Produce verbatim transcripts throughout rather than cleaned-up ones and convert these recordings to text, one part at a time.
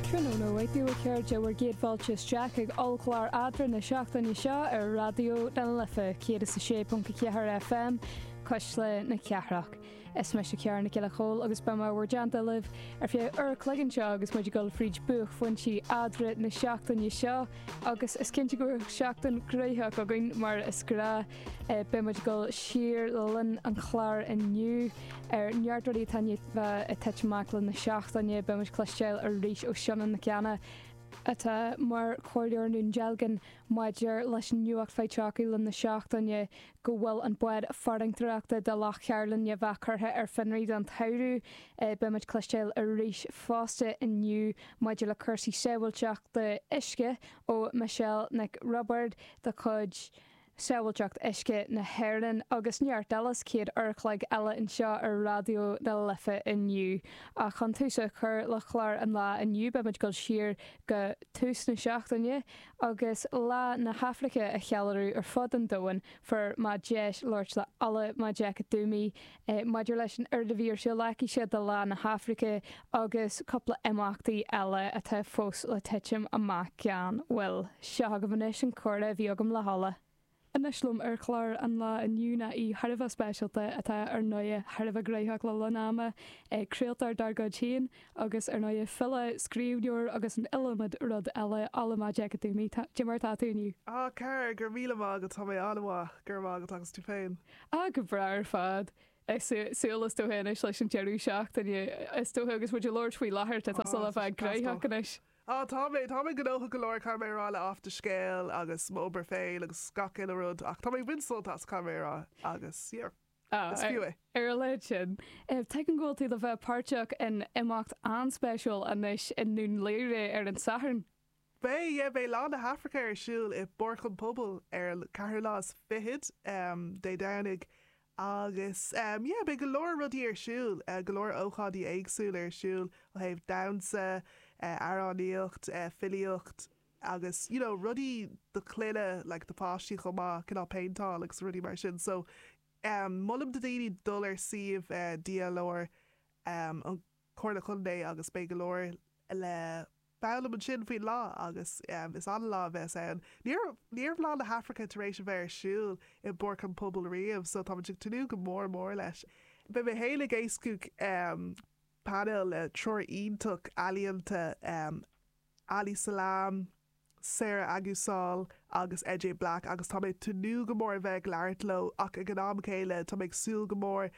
Trinú nó waitú a ceir de war géadfáiltes Jack ag olchlár adra na seachtainna seo ar radio den lifa céad sa sé punca ceathar F M cois le na ceathraach. Is me se cear na ceile chól agus ba mar deanta libh ar fé ar clugann seo agus muidir go fríd buch foiintí adra na seachtainna seo agus is cinnte go seachtain gréithe go gin mar is gra be muidir go siar lin an chláir inniu ar neartúirí taine bheith a teiteachlan na seachtainne be muid cloisteil ar ríis ó seanan na ceanna. Atá mar choirleor nún dealgan maidir leis an nuach feiteachí le na seachtainne go bhfuil an buid faringtarachta de lech chearlanne bhechartha ar fanríd an tairú be muid cloisteil ar ríis fásta inniu maidir le cursaí séhailte de isce ó Michelle Nick Robert de chuid Sewilteach isce na Heirlin agus neart Dallas céad archlaig eile in seo ar radio de lifa inniu. A chan túsa chur le chláir an lá inniu be muid go siar go tús na seachtainne agus lá na Hafrica a chealarú ar fud an doin for má deis láirt le alle má deach a dúmi eh, maidir leis an ardahíir seo leici sé de lá na Hafrica agus coppla imachtaí eile atá fós le tiitim amach cean bhfuil seo go bhanis an córa bhí agam le hala. Inislum ar chláir an lá inniu í Haribh spéisialta atá ar nuie Haribh gréithach le lenáma créaltar dar go tíon agus ar nuie fila scríbúor agus an ilamid rud eile allamá deacadúmí Jimmar táúniu. Á ceir gur míle mágad tá mé anmha gur mágad agus tú féin. A go bhreir fad. Sulas tú héna leis an teirú seach is tú agus bfuidir Lord faoi láthair tá sula bheith gréithach. Á tá mé tá mé godócha go leir camérála afta scéil agus móbar féil agus scacin a rud ach tá mé vinsoltas camérá agus siar. Is fiú é. Ar leid sin. Te an ggóiltaí le bheith páirteach in imacht anspéisiúil anis in nún léire ar an saharn. Bé é bé lá na Hafrica ar siúil i borchan pobl ar caithear lás fihid dé danig agus um, yeah, be golóir rudí ar siúil uh, golóir óchádí éagsúil ar siúil ó héh damsa uh, aráníocht uh, filiocht agus you know, rudí do cléile like, de pátí chomá cinná peintá agus rudí mar sin so um, mullim de daoine dul ar siomh uh, dialóir um, an cóirla chundé agus be golóir le Bálam an sin faoin lá agus um, is an lá bheits an. Níor lá na Hafrica taréis bheith siúil i borcan pobl riamh, so tá tu tunú go mór mór leis. Be mé héla géiscúg um, panel le uh, tror iontuach alíonanta um, Ali Salam, Sarah Agusal agus E J Black agus tá mé tunú go mór bheith leirtló ach ag an am chéile tá méid súil go mór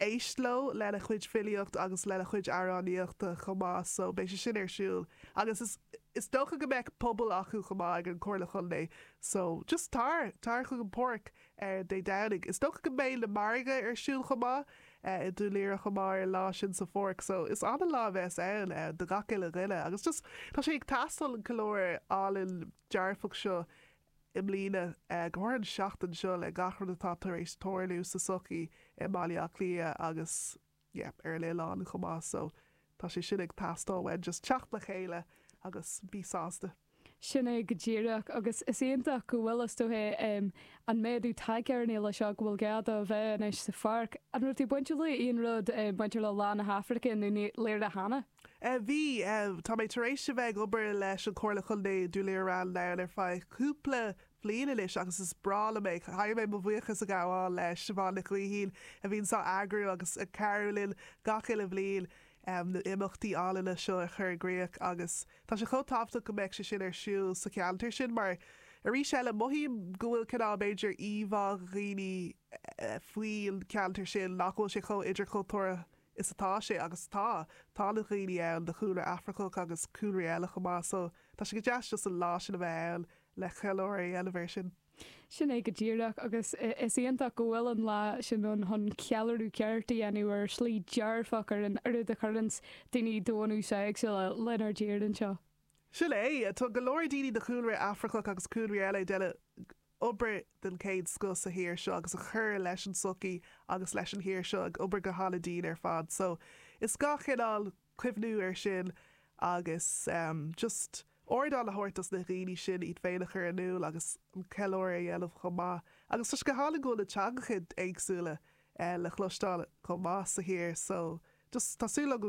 éisló le a chuid filiocht agus le a chuid aráníochta chomá so bé sé sin ar siúil agus is, is dócha go meic pobl acu chomá ag an cóirla chundé so just tar tar chu an porc ar dé danig is dócha go mé le marga ar siúil chomá uh, i dú léir chomá ar lá sin sa fork so is an lá bheits ann uh, de gaciile riile agus just tá sé ag tastal an calóir álinn dearfach seo im lína uh, gohair seachtain seo le gachar atá tar éis tóirliú sa soci i máliaach lia agus yeah, ar le lá na chomá so tá sé sin ag tastáhain just teach le chéile agus bísáasta. Sinna go ddíireach agus is éonach go bhfuilas tú um, an méadú taigearní le seo go bhfuil gead a bheith is sa farc. An ruirtí buinte le on rud um, buinte le lá na Hafrica nó léir a hana? Bhí tá mé tar éis se bheith obair leis an cóirla chundé dú léir an leir ar fáid cúpla bliana leis agus is brala méid hair mé mo bhuichas a gáháil leis bhána chuhíín a bhín sa agrú agus a Carolyn gachail a bblion Um, na imachtaí álaile seo a chur gréach agus tá sé chotáfta go meic sé sin ar siúil sa ceantar sin mar a rí se le mohíim gohfuil cinná méidir íomhá rií uh, faoil ceantar sin nachhfuil sé cho idir cultúra is atá sé agus tá tá na rií ann de chuúla Africa agus cúra eile chumá so tá sé go deas just an lá sin a bheith ann le cheilóirí eile sin. Sin é go ddíireach agus is íonanta go bhfuil an lá sin an chun cealarú ceirtaí anúar slí dearfachar an ard a churans daoine dóanú seag se le lenar díir an seo. Sin é tá go leir daoine de chuúra Africa agus cúra eile deile obair den céad scos a hir seo agus a chur leis an soci agus leis an hir seo ag obair go haladín ar fad so is gachéál cuimhnú ar sin agus um, just Ordal a hortas na rií sin iad féinachar anú agus an ceilóir dhéanamh chomá. Agus tus go hála go le teagachaid éagsúla le chlostáil chomá sa hir, so just tásúla go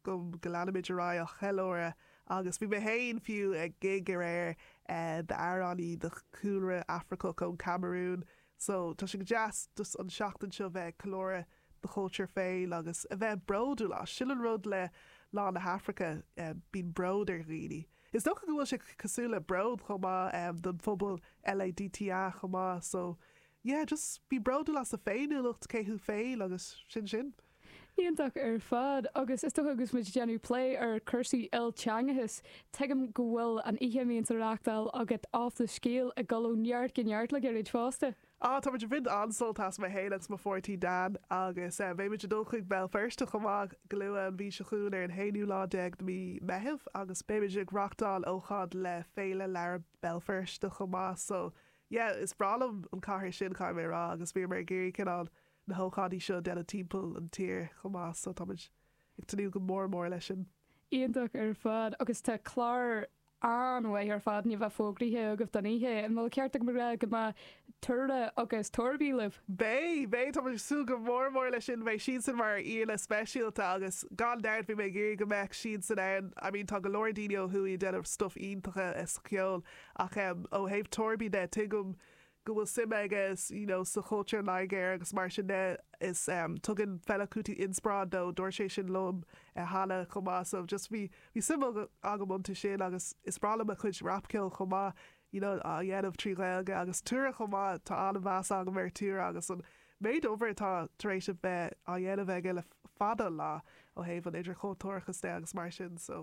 gom golanimiid ará a cheóra agus bhí mé hain fiú ag gig ar air de aráí de coolre Africa chun Cameroon, so tá si go jazz dus an seachtain seo bheith calóra de culture féil agus a bheith broú lá sian rud le lá na Africa bín broder rií. Is do go bhfuil se cosúla brod chomá don fphobal L A D T A chomá, so yeah, just bí broú las a féinú lucht céú féil agus sin sin. Íonach ar fad agus is agus mu genú play ar chusaí il teangahas tuigem go bhfuil an ihéíonn arachtal agat áf the scéal a galúneart gneart le ar éid fásta. Á tá muidir bhid ansoltas ma héanaachs má fortí dan agus bhé muidir dulchuig bell first chumá glua an bhí se chuún ar an héú lá deag mí mehih agus béidir rockdáil óchad le féile leir bell first chumá, so yeah, is bralam an caiir sin cai mé rá agus bhí mar géirí cinál na hóchadaí seo de a timppel an tír chumá, so táid ag tanú go mór mór lei sin. Íonach ar fad agus tá chlár anha ar fad ní bheith fógríthe agus doníthe an bhfuil ceartach mar go má tura agus torbílah. Bé bé tá sú go mór mór lei sin bheith siad san mar íle speisialta agus gan deirt bhí mé géir go meach siad san an, I mean tá go Lordío thuí de stuff iontacha is ceol ach ó héh torbí de tuigum go bhfuil sim agus you know, sa culture naigéir agus mar sin de is um, tugann fellacútí insprád do dúir sé sin lom a hána chumá, so just bhí bhí sim agamanta sin agus is brala a chuid rapciil chumá, you know, a dhéanamh trí réilge agus túra chumá tá anna bheas agam mar túr agus an méid over tá taréis bheith a dhéanamh aige le fada lá ó héh an idir chotóirchas de agus mar sin, so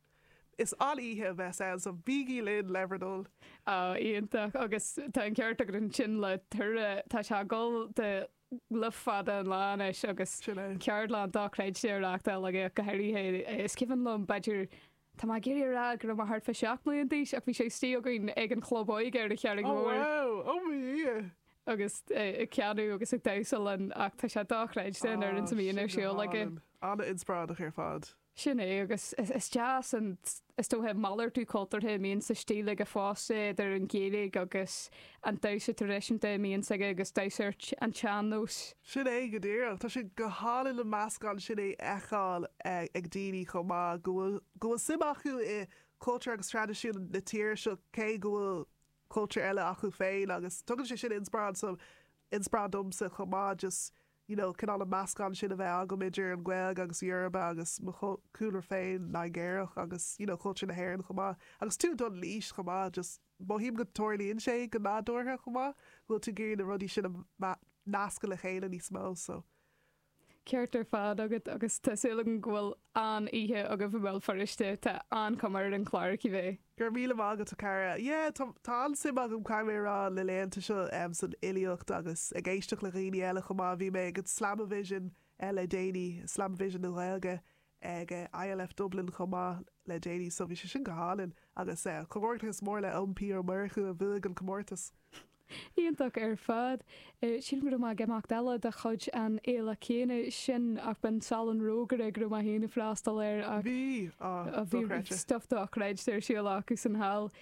is allíthe bheits an so bíí linn leverdul. Íonach agus tá an ceart an sin le tura tá se ggóil de le fada an láis agus ceart lá dochréid séachta le go heirithe is cihan lom beidir tá má géir ra gur mar hart fe seach mlíon díos ach bhí sé stíogain ag an chlobáig ar de chearing mór. ó agus ceanú agus ag daisal an ach tá se dochréid sin ar an samíon seo le anna insprád a chuir fad. Sin é agus is jazz an is tóthe mallar tú cultarthe míon sa stíle go fása ar an géalaigh agus an daise tradiisianta míon sa agus dairt an teannos. Sin é go dtíir tá si go hála le meascán sin é eáil ag daoine chumá gohfuil sim acu i cultúr agus tradiisiún na tíir seo cé gohfuil cultúr eile acu féin agus tugann sé sin insprád so inspradum sa chumá just you know, can all a mascon sin a bheith agam idir an ghilg agus Europa agus cooler féin Nigeria agus you know, culture na hair chumá agus tú don líis chumá just mohím go toirlíonn sé go nádúirtha chumá bhfuil tú géirí na rudí sin a nasca le chéile ní smó so. Ceirtar fad agad agus tásúla an ghfuil an ihe a go bhfuil fariste tá ancomar an chláirci bheith. Gur míle mágad tá cara, yeah, tá an sim agam caiimé rá le léanta seo am san iliocht agus ag éisteach le rií eile chumá bhí mé go Slamavision eile déine Slamavision na Gaeilge ag I L F Dublin chumá le déine so bhí sé sin go hálinn agus comórtas mór le ompí ar marchu a bhuaig an comórtas. Íonach ar fad sin go má geach deile de chuid an éile chéine sin ach ben salan rógur ag go hína freistal ar a bhí a bhí stofta achreid ar siú agus an hall.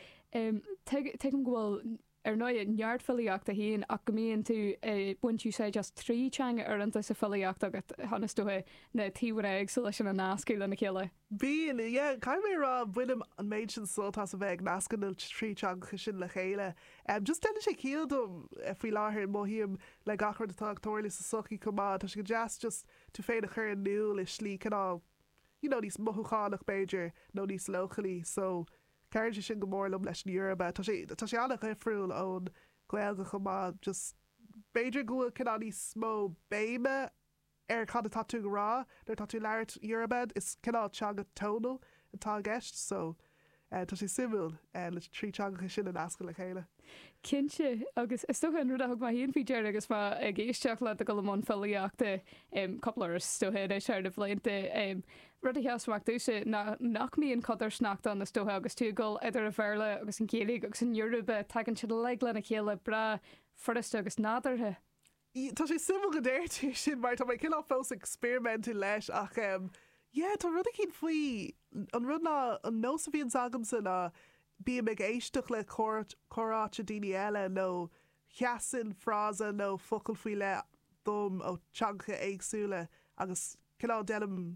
Tem gohfuil ar nó neart filiíocht a híon ach go mííonn tú buintú sé just tríteanga ar an sa filiíocht agat hanastúthe na tíhreig so leis an nascail lena chéile. Bhíon, caiim mé rá bhuiim an méid sin soltas a bheith nascan tríteanga sin le chéile. Um, just denna sé cíaldum fao láthir móhíim le gachar atá tóirla sa sochaí cumá, tá sé go jazz just tú féin a chur an núil is slí canál, you know, níos mothúcháach Beiidir nó níos lochalí, so Cairn sé sin go mórlumm leis an Europa, tá sé annach ifriúil ón Gaeilge chumá just Beiidir gofuil cinná níos smó béime ar cad a tatú go rá, nar tatú leirt Europa is cinná teanga tónal atá gceist, so uh, tá sé simúil uh, le trí teanga sin an asca le chéile. Cinse agus is stocha an rudach má híon fiidir agus má ag éisteach le go món filiíachta copplar stohéad é seir de bhléinte rud a heasmach dúise nach mííon codar snacht an na stothe agus túgóil idir a bhharla agus an céalaigh agus an Europa tagann siad le lena chéile bra foriste agus nádarthe. Tá sé simú go déirtí sin mar tá mé cinná fós experimentú leis ach yeah, tá rud a cín faoi an rud ná an nó sa bhíon agam san ná bí me éisteach le choráte daine eile nó cheasan frása nó focail faoi le dom ó teancha éagsúla agus cinná denim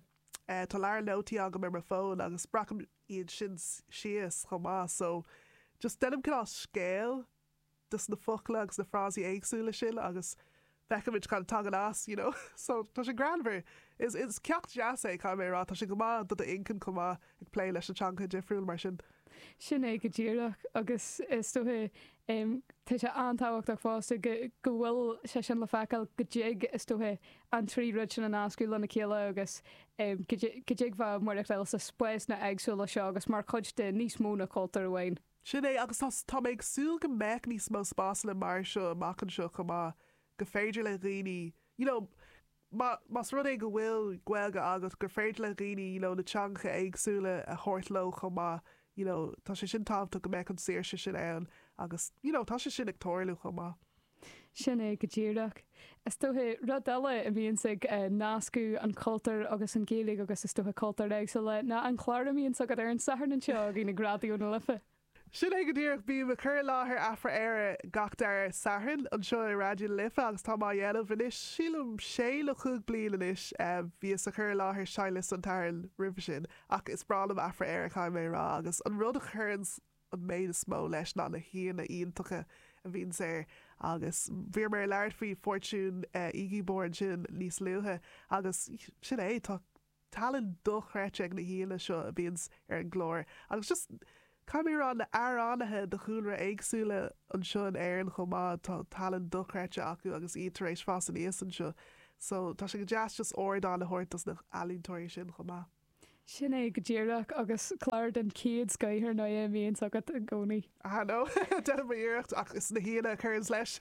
uh, tá leir nótaí agam ar mar fón agus bracham iad sin sios chomá, so just denim cin á scéal dus na fochla agus na frásí éagsúla sin agus fechamid kind of tag an as, you know. So tá sé granver is is ceacht jazz é cá mé rá tá sé go má dat a incin comá ag play leis a teanga difriúil mar sin. Sin é go ddíireach agus is tuthe um, tá sé antáhachtach fásta go bhfuil sé sin le fecail go dig is tuthe an trí ruid sin an ascú lena céile agus um, go dig bh marachil sa spéis na agsúla seo agus mar chuid de níos múna cultar bhhain. Sin é agus tá méid súil go meic níos mó spás le mar seo amachchan seo chumá go féidir le rií, you know, mas rud é go bhfuil gweilga agat gur féidir le rií, you know, na teanga éagsúla a chóirtló chumá, you know, tá sé sin tábhta go meic an séir se sin ann agus, you know, tá sé sin agtóirú chumá. Sin é go ddíireach. Is tuthe rud eile a bhíonn sig uh, nascú an cultar agus an géalaigh agus is tuthe cultar éagsúla na an chláir a bhíonn sagad ar an sathar an seo a gine gradíú na lifa. Sin é go dtíach bí a chur láthair afra éire gach dar sahann an seo i ráidir lifa agus tá má dhéanamh inis sílam sé le chuig blian inis bhí a chur láthair seilas an tairn rih sin ach is bralam afra éire cha mé rá agus an rud a churns an méid is smó leis ná na híon na iontacha a bhín sé agus bhíor mar leir faoi fortún igibór sin níos luúthe agus sin é tá talan dochreite ag na híana seo a bhíons ar an glór agus just Caimrán na aránathe de chuúra éagsúla an seo an éireann chomá tá talan dochreite acu agus ítaréis fás an éas an seo. So tá sé go deas just órdá na háirtas na alíntóir sin chomá. Sin é go ddíireach agus chláir den céad scaithir na éon agad a gcónaí. Ah nó, de íirecht ach is na híana chuirn leis.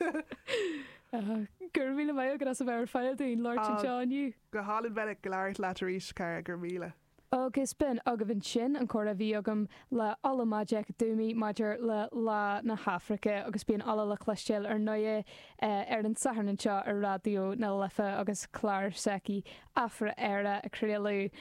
Gur míle mé go as a bhar feildaín Lord an Johnniu. Go hálann bheith go leir leataríis ceir gur míle. Agus bin agah sin an chora bhí agam le alla maideach dúmí maidir le lá na Hafrica agus bíon alla le chluisteil ar nuie ar an saharnanseo ar radio na lifa agus chláir seci afra éire a créalú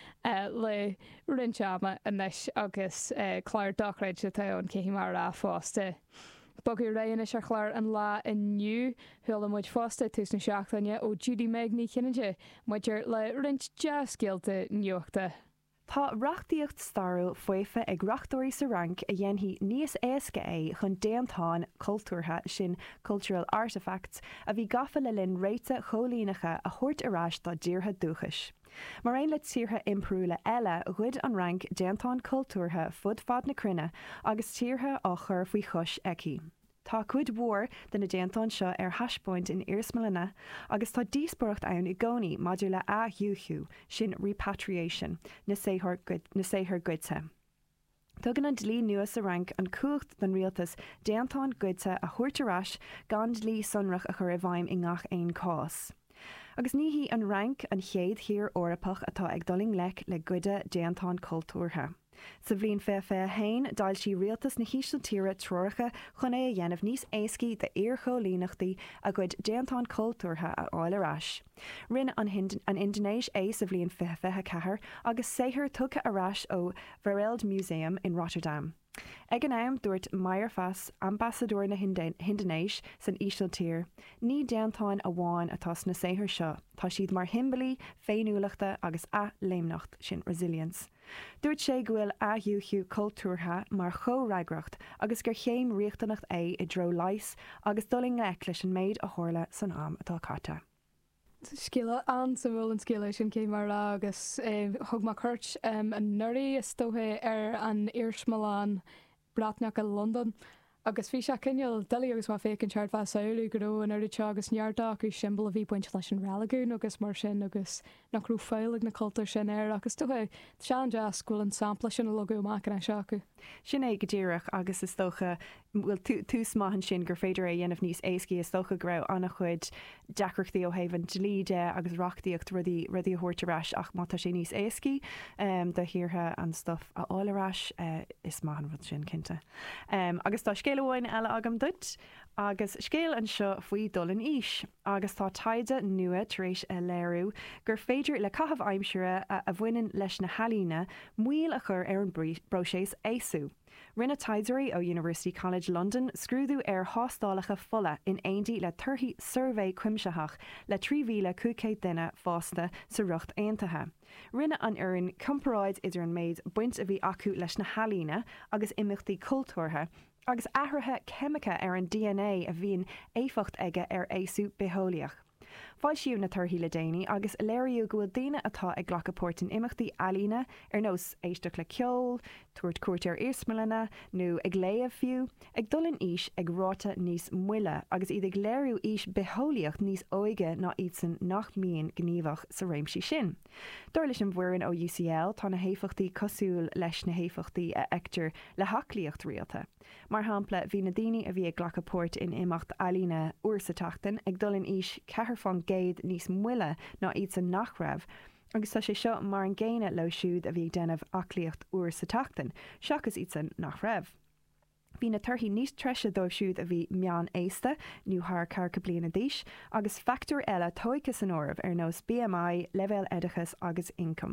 le rinseama inis agus chláir dochreid le tá an céhí mar a fásta. Bogu réanana se chláir an lá inniu thula muid fásta tús na seachtaine ó Judy Megni Kinninge muidir le rint jazzcéalta nuachta. Tá reachtaíocht starú foifa ag reachtóirí sa rank a dhéanhí níos éasca é chun déantáin cultúrtha sin cultural artefacts a bhí gafa le linn réite cholínacha a thuirt arás tá díortha dúchas. Mar aon le tíortha imprúla eile chuid an rank déantáin cultúrtha fud fad na crinne agus tíortha á chur faoi chus eici. Tá cuid mhór den na déantáin seo ar haispóint in Iirsmilena agus tá díospóireacht ann i gcónaí maidir le athúthú sin repatriation na saothar goidte. Tugann an dlí nuas a rank an cuacht den rialtas déantáin goidte a thuirtearás gan dlí sunrach a chur i bhaim i ngach aon cás. Agus ní hí an rank an chéad hir orapach atá ag doling lech le goide déantáin cultúrtha. Sa bhríon fé fé hain dail si rialtas na hísiltíre troiricha chun é a dhéanamh níos éascí de iarcholínachtaí a gcuid déantáin cultúrtha a áil arás. Rinne an, an Indonéis é sa bhríon fé fé cethir agus séthir tucha arás ó Vereld Museum in Rotterdam. Ag an am dúirt Meir Fass, ambassador na Hindanéis san ísiltír, ní déantáin a bháin atá na séthir seo, tá siad mar himbalí, féinúlachta agus a léimnacht sin resilience. Dúirt sé go bhfuil athúthú cultúrtha mar chomhreagracht agus gur chéim riachtannacht é i dro leis agus doling le leis an méid a tharla san am atá caite. Scéile an sa bhfuil an scéile sin cé mar agus thug má chuirt an nuirí is tóthe ar an Iirsmilán bratneach a London. Agus bhí se cinneal deí agus má fécinn teart bheit saoú go an airitse agus neartach ú simbal a bhí pointinte leis an realaún agus mar sin agus nachrú féilig na cultúir sin air agus tuthe sean deascúil an sampla sin a logo mácan seacu. Sin é go ddíireach agus is tócha bhfuil tús maithan sin gur féidir é dhéanamh níos éascí is tócha grabh anna chuid deacrachtaí ó hahann líide agus reachtaíocht rudí rudí thuirtearás ach mátá sé níos éascí do thiortha an stuff a áilerás is maithan rud sin cinnte. Agus tá scéileháin eile agam duit agus scéal an seo faoi dul an is, agus tá taide nua taréis a léirú gur féidir le caithmh aimimseire a, a bhainean leis na halína muil a chur ar an broséis éasú. Rinne Taidery ó University College London scrúdú ar hástálacha fola in aondí le turthaí survey cuimseach le trí mhíle cúcéad duine fásta sa rucht aontaithe. Rinne an uirinn comparáid idir an méid buint a bhí acu leis na halína agus imimetaí cultúrtha, agus ahrathe cemice ar an D N A a bhíon éificht aige ar éasú betholaíoch. Fáil siú na turthaí le déine agus léiríú go bhfuil daine atá ag ghlachapót in imimetaí ealaíne ar nós éisteach le ceol, tuairt cuairt ar iasmaileanna nó ag léamh fiú, ag dul in is ag ráta níos muile agus iad ag léirú is betholaíocht níos óige ná iad san nach míon gníomhach sa réimsí sin. Dúir leis an bhfuireann ó U C L tá na héifachtaí cosúil leis na héifachtaí a eictear le haclaíocht rialta. Mar hampla bhí na daoine a bhí ag ghlachapót in imeacht ealaíne uair sa tachtain ag dul in is cethir fan géad níos muile ná iad san nach raibh, agus tá sé seo mar an ggéine le siúd a bhí ag déanamh aclaíocht uair sa tachtain, seachas iad san nach raibh. Bhí na turthaí níos treise dóibh siúd a bhí meán éasta nó thar carcha bliana d'aois, agus factúr eile tóicas an ormh ar nós B M I, leibhéal oideachas agus income.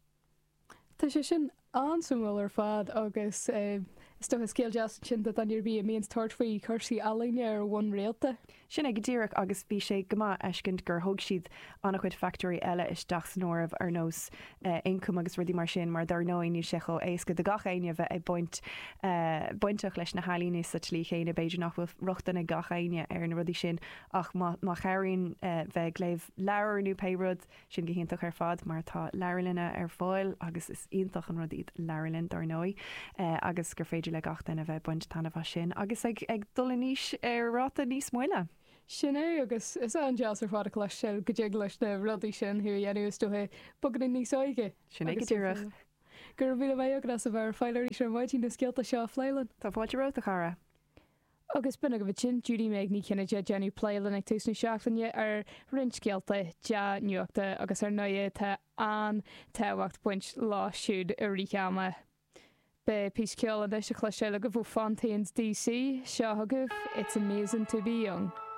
Tá sé sin ansúil ar fad agus sto a scéal deas sin dat an bí a míons tart faoí chusaí ealaine ar bhain réalta. Sin ag ddíireach agus bhí sé gomá eiscint gur thug siad annach chuid factorí eile is deach san ormh ar nós income agus rudí mar sin mar dar nóí ní secho éasca de gachaine bheith ag buint buinteach leis na halíní sa tlí chéine beidir nach bfuh ruchtan na gachaine ar an rudí sin ach má chairín bheith léibh leabharnú peirud sin go hinntaach ar fad mar tá leirlinne ar fáil agus is ionintach an rudí leirlinn dar nóí agus gur féidir le gachtainna bheith buint tanna bh sin agus ag ag dul níos ar ráta níos muile. Sin é agus is an deas ar fád a leis se go dé leis na rudí sin thu dhéanústuthe bugad in níos óige. Sin é go dtíireach. Gur bhí bheith agras a bhar feileirí sé bhaidí na scialta seo phléilean. Tá fáidirrá a chara. Agus bunna go bh sin Judy méid ní cinna de Jenny pléilean ag túsna seachtainne ar rinscialta de nuachta agus ar nuide tá an táhacht buint lá siúd a ríceama. Be pís ceol an éis a chluise le go bh Fontaines D C, seo thugah, it's amazing to be young.